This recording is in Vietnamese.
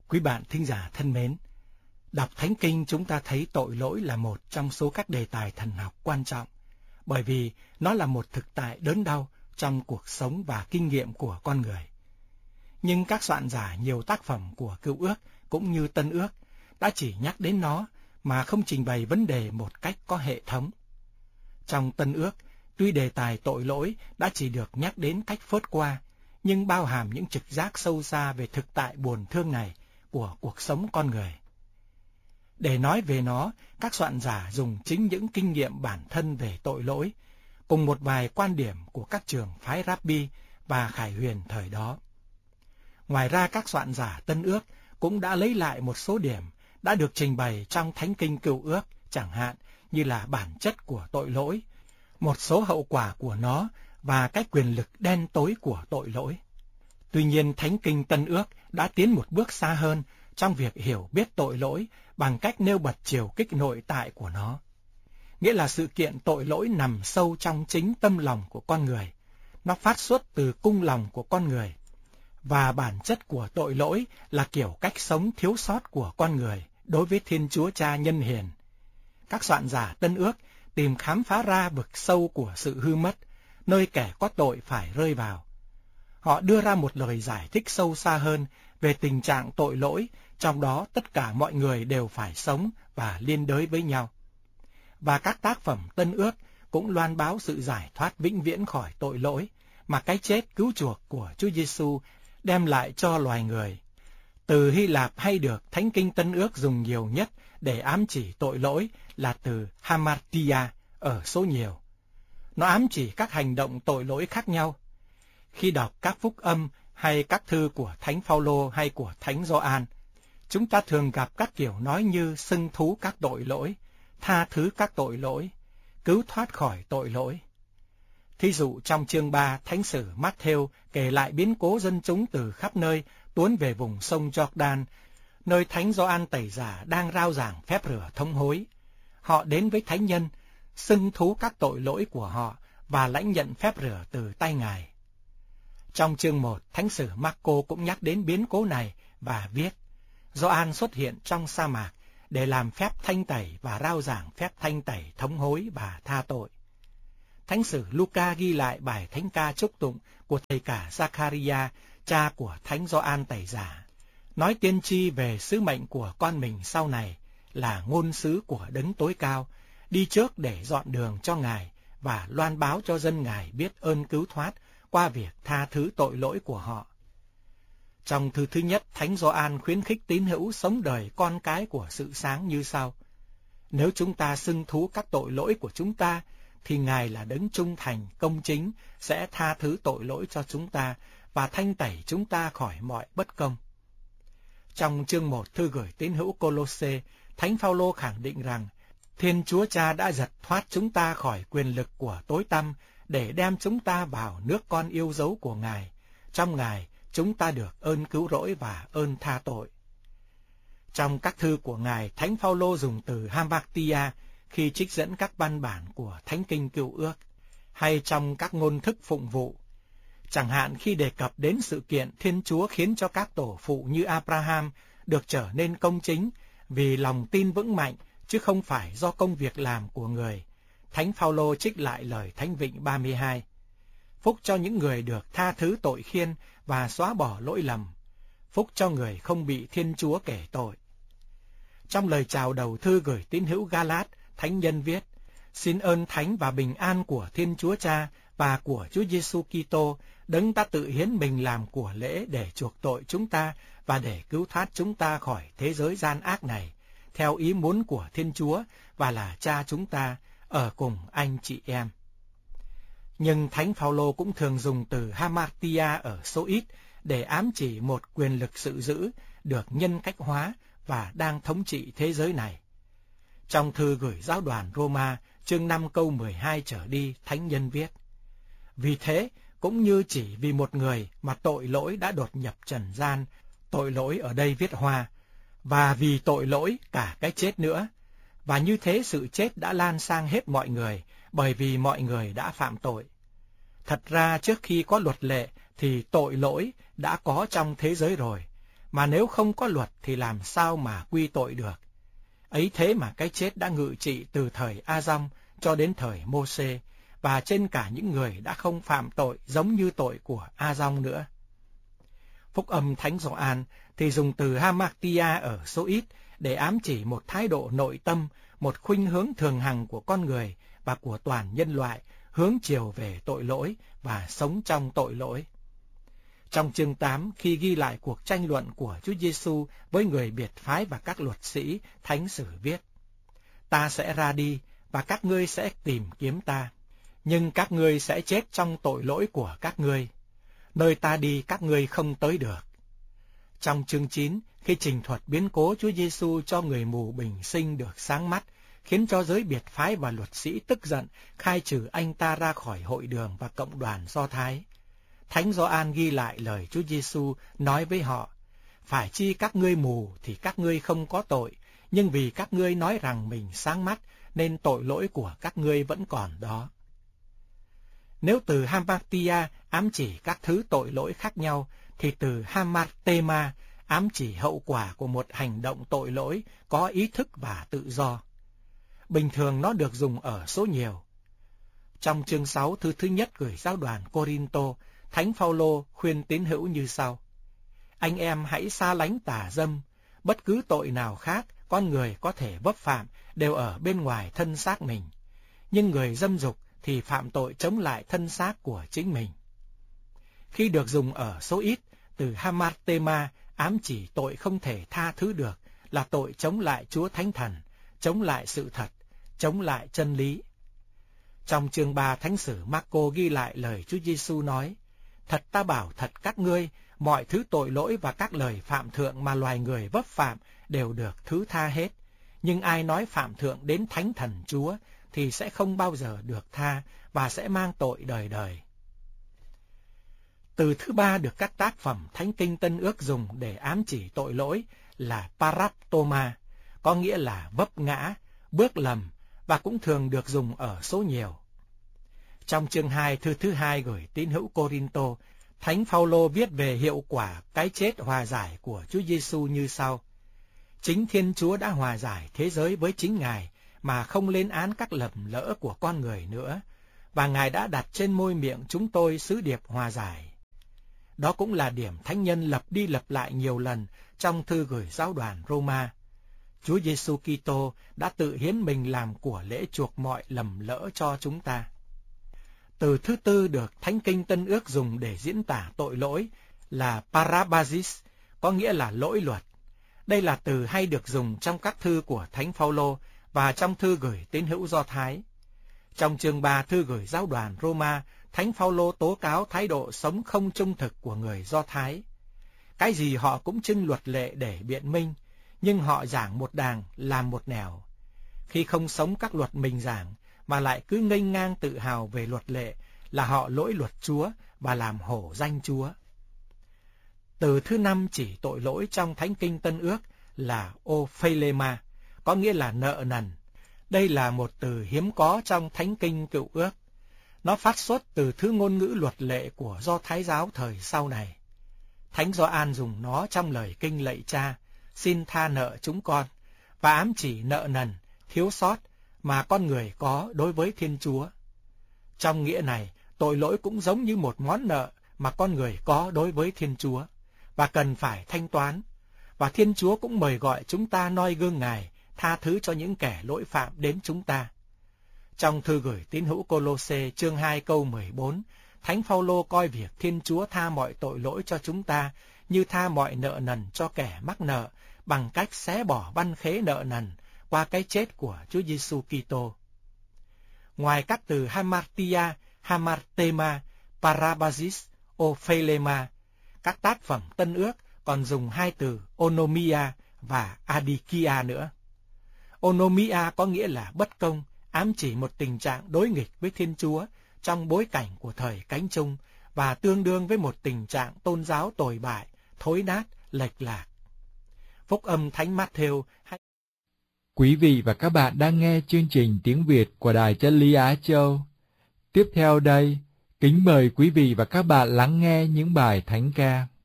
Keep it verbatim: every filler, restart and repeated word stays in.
Quý bạn thính giả thân mến, đọc Thánh Kinh chúng ta thấy tội lỗi là một trong số các đề tài thần học quan trọng, bởi vì nó là một thực tại đớn đau trong cuộc sống và kinh nghiệm của con người. Nhưng các soạn giả nhiều tác phẩm của Cựu Ước cũng như Tân Ước đã chỉ nhắc đến nó mà không trình bày vấn đề một cách có hệ thống. Trong Tân Ước, tuy đề tài tội lỗi đã chỉ được nhắc đến cách phớt qua, nhưng bao hàm những trực giác sâu xa về thực tại buồn thương này của cuộc sống con người. Để nói về nó, các soạn giả dùng chính những kinh nghiệm bản thân về tội lỗi, cùng một vài quan điểm của các trường phái Rabbi và Khải Huyền thời đó. Ngoài ra, các soạn giả Tân Ước cũng đã lấy lại một số điểm đã được trình bày trong Thánh Kinh Cựu Ước, chẳng hạn như là bản chất của tội lỗi, một số hậu quả của nó và cái quyền lực đen tối của tội lỗi. Tuy nhiên, Thánh Kinh Tân Ước đã tiến một bước xa hơn trong việc hiểu biết tội lỗi bằng cách nêu bật chiều kích nội tại của nó. Nghĩa là sự kiện tội lỗi nằm sâu trong chính tâm lòng của con người. Nó phát xuất từ cung lòng của con người. Và bản chất của tội lỗi là kiểu cách sống thiếu sót của con người đối với Thiên Chúa Cha nhân hiền. Các soạn giả Tân Ước tìm khám phá ra vực sâu của sự hư mất, nơi kẻ có tội phải rơi vào. Họ đưa ra một lời giải thích sâu xa hơn về tình trạng tội lỗi, trong đó tất cả mọi người đều phải sống và liên đới với nhau. Và các tác phẩm Tân Ước cũng loan báo sự giải thoát vĩnh viễn khỏi tội lỗi mà cái chết cứu chuộc của Chúa Giêsu đem lại cho loài người. Từ Hy Lạp hay được Thánh Kinh Tân Ước dùng nhiều nhất để ám chỉ tội lỗi là từ hamartia ở số nhiều. Nó ám chỉ các hành động tội lỗi khác nhau. Khi đọc các phúc âm hay các thư của Thánh Phaolô hay của Thánh Gioan, chúng ta thường gặp các kiểu nói như xưng thú các tội lỗi, tha thứ các tội lỗi, cứu thoát khỏi tội lỗi. Thí dụ trong chương ba, Thánh sử Mát-thêu kể lại biến cố dân chúng từ khắp nơi tuôn về vùng sông Giô-đan, nơi Thánh Gioan Tẩy Giả đang rao giảng phép rửa thống hối. Họ đến với Thánh nhân, xưng thú các tội lỗi của họ và lãnh nhận phép rửa từ tay Ngài. Trong chương một, Thánh sử Mác-cô cũng nhắc đến biến cố này và viết: Gioan xuất hiện trong sa mạc để làm phép thanh tẩy và rao giảng phép thanh tẩy thống hối và tha tội. Thánh sử Luca ghi lại bài thánh ca chúc tụng của thầy cả Zacharia, cha của Thánh Gioan Tẩy Giả, nói tiên tri về sứ mệnh của con mình sau này là ngôn sứ của Đấng Tối Cao, đi trước để dọn đường cho Ngài và loan báo cho dân Ngài biết ơn cứu thoát qua việc tha thứ tội lỗi của họ. Trong thư thứ nhất, Thánh Gioan khuyến khích tín hữu sống đời con cái của sự sáng như sau: Nếu chúng ta xưng thú các tội lỗi của chúng ta, thì Ngài là Đấng trung thành, công chính, sẽ tha thứ tội lỗi cho chúng ta và thanh tẩy chúng ta khỏi mọi bất công. Trong chương một thư gửi tín hữu Cô-lô-sê, Thánh Phaolô khẳng định rằng Thiên Chúa Cha đã giật thoát chúng ta khỏi quyền lực của tối tăm để đem chúng ta vào nước con yêu dấu của Ngài. Trong Ngài, chúng ta được ơn cứu rỗi và ơn tha tội. Trong các thư của Ngài, Thánh Phaolô dùng từ hamartia khi trích dẫn các văn bản của Thánh Kinh Cựu Ước, hay trong các ngôn thức phụng vụ. Chẳng hạn khi đề cập đến sự kiện Thiên Chúa khiến cho các tổ phụ như Abraham được trở nên công chính vì lòng tin vững mạnh, chứ không phải do công việc làm của người. Thánh Phaolô trích lại lời Thánh Vịnh ba mươi hai: Phúc cho những người được tha thứ tội khiên và xóa bỏ lỗi lầm. Phúc cho người không bị Thiên Chúa kể tội. Trong lời chào đầu thư gửi tín hữu Ga-lát, Thánh nhân viết: Xin ơn thánh và bình an của Thiên Chúa Cha và của Chúa Giêsu Kitô, Đấng ta tự hiến mình làm của lễ để chuộc tội chúng ta và để cứu thoát chúng ta khỏi thế giới gian ác này, theo ý muốn của Thiên Chúa và là Cha chúng ta, ở cùng anh chị em. Nhưng Thánh Phaolô cũng thường dùng từ hamartia ở số ít để ám chỉ một quyền lực sự dữ được nhân cách hóa và đang thống trị thế giới này. Trong thư gửi giáo đoàn Roma, chương năm câu mười hai trở đi, Thánh nhân viết: Vì thế, cũng như chỉ vì một người mà tội lỗi đã đột nhập trần gian, tội lỗi ở đây viết hoa, và vì tội lỗi cả cái chết nữa, và như thế sự chết đã lan sang hết mọi người, bởi vì mọi người đã phạm tội. Thật ra trước khi có luật lệ thì tội lỗi đã có trong thế giới rồi, mà nếu không có luật thì làm sao mà quy tội được. Ấy thế mà cái chết đã ngự trị từ thời A-dong cho đến thời Mô-sê, và trên cả những người đã không phạm tội giống như tội của A-dong nữa. Phúc âm Thánh Gioan thì dùng từ hamartia ở số ít để ám chỉ một thái độ nội tâm, một khuynh hướng thường hằng của con người và của toàn nhân loại hướng chiều về tội lỗi và sống trong tội lỗi. Trong chương tám, khi ghi lại cuộc tranh luận của Chúa Giêsu với người biệt phái và các luật sĩ, Thánh Sử viết: Ta sẽ ra đi và các ngươi sẽ tìm kiếm ta, nhưng các ngươi sẽ chết trong tội lỗi của các ngươi. Nơi ta đi các ngươi không tới được. Trong chương chín, khi trình thuật biến cố Chúa Giêsu cho người mù bình sinh được sáng mắt, khiến cho giới biệt phái và luật sĩ tức giận, khai trừ anh ta ra khỏi hội đường và cộng đoàn Do Thái. Thánh Gioan ghi lại lời Chúa Giêsu nói với họ: Phải chi các ngươi mù thì các ngươi không có tội, nhưng vì các ngươi nói rằng mình sáng mắt, nên tội lỗi của các ngươi vẫn còn đó. Nếu từ hamartia ám chỉ các thứ tội lỗi khác nhau, thì từ hamartema ám chỉ hậu quả của một hành động tội lỗi có ý thức và tự do. Bình thường nó được dùng ở số nhiều. Trong chương sáu thư thứ nhất gửi giáo đoàn Cô-rin-tô, Thánh Phao-lô khuyên tín hữu như sau: Anh em hãy xa lánh tà dâm, bất cứ tội nào khác con người có thể vấp phạm đều ở bên ngoài thân xác mình, nhưng người dâm dục thì phạm tội chống lại thân xác của chính mình. Khi được dùng ở số ít, từ hamartema ám chỉ tội không thể tha thứ được là tội chống lại Chúa Thánh Thần, chống lại sự thật, chống lại chân lý. Trong chương ba, Thánh Sử Mác-cô ghi lại lời Chúa Giêsu nói: Thật ta bảo thật các ngươi, mọi thứ tội lỗi và các lời phạm thượng mà loài người vấp phạm đều được thứ tha hết, nhưng ai nói phạm thượng đến Thánh Thần Chúa thì sẽ không bao giờ được tha và sẽ mang tội đời đời. Từ thứ ba được các tác phẩm Thánh Kinh Tân Ước dùng để ám chỉ tội lỗi là paraptoma, có nghĩa là vấp ngã, bước lầm, và cũng thường được dùng ở số nhiều. Trong chương hai thư thứ hai gửi tín hữu Cô-rin-tô, Thánh Phao-lô viết về hiệu quả cái chết hòa giải của Chúa Giêsu như sau: Chính Thiên Chúa đã hòa giải thế giới với chính Ngài mà không lên án các lầm lỡ của con người nữa, và Ngài đã đặt trên môi miệng chúng tôi sứ điệp hòa giải. Đó cũng là điểm thánh nhân lặp đi lặp lại nhiều lần trong thư gửi giáo đoàn Roma. Chúa Giêsu Kitô đã tự hiến mình làm của lễ chuộc mọi lầm lỡ cho chúng ta. Từ thứ tư được Thánh Kinh Tân Ước dùng để diễn tả tội lỗi là parabasis, có nghĩa là lỗi luật. Đây là từ hay được dùng trong các thư của Thánh Phao-lô và trong thư gửi tín hữu Do Thái. Trong chương ba thư gửi giáo đoàn Roma, Thánh Phao-lô tố cáo thái độ sống không trung thực của người Do Thái. Cái gì họ cũng trưng luật lệ để biện minh, nhưng họ giảng một đàng làm một nẻo. Khi không sống các luật mình giảng, mà lại cứ nghênh ngang tự hào về luật lệ, là họ lỗi luật Chúa và làm hổ danh Chúa. Từ thứ năm chỉ tội lỗi trong Thánh Kinh Tân Ước là ophelema, có nghĩa là nợ nần. Đây là một từ hiếm có trong Thánh Kinh Cựu Ước. Nó phát xuất từ thứ ngôn ngữ luật lệ của Do Thái giáo thời sau này. Thánh Gioan dùng nó trong lời kinh lạy Cha: Xin tha nợ chúng con, và ám chỉ nợ nần, thiếu sót mà con người có đối với Thiên Chúa. Trong nghĩa này, tội lỗi cũng giống như một món nợ mà con người có đối với Thiên Chúa, và cần phải thanh toán. Và Thiên Chúa cũng mời gọi chúng ta noi gương Ngài, tha thứ cho những kẻ lỗi phạm đến chúng ta. Trong thư gửi tín hữu Cô-lô-sê chương hai câu mười bốn, Thánh Phao-lô coi việc Thiên Chúa tha mọi tội lỗi cho chúng ta như tha mọi nợ nần cho kẻ mắc nợ, bằng cách xé bỏ băn khế nợ nần qua cái chết của Chúa Giêsu Kitô. Ngoài các từ hamartia, hamartema, parabasis, ophelema, các tác phẩm Tân Ước còn dùng hai từ onomia và adikia nữa. Onomia có nghĩa là bất công, ám chỉ một tình trạng đối nghịch với Thiên Chúa trong bối cảnh của thời Cánh Trung, và tương đương với một tình trạng tôn giáo tồi bại, thối nát, lệch lạc. Phúc âm Thánh Mát-thêu. Quý vị và các bạn đang nghe chương trình tiếng Việt của Đài Chân Lý Á Châu. Tiếp theo đây, kính mời quý vị và các bạn lắng nghe những bài thánh ca.